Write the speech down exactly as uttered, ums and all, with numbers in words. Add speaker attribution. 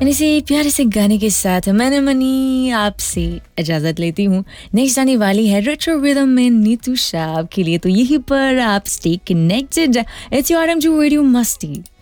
Speaker 1: And इसी प्यारे से गाने के साथ मैंने मनी आपसे इजाजत लेती हूँ। नेक्स्ट आने वाली है रेट्रो रिदम में नीतू शाह आपके लिए, तो यहीं पर आप stay connected. It's your M to radio मस्ती।